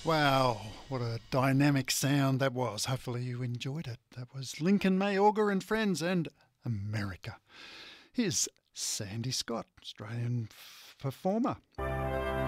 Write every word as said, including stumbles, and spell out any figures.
Wow, what a dynamic sound that was. Hopefully you enjoyed it. That was Lincoln Mayorga and Friends and America. Here's Sandy Scott, Australian f- performer.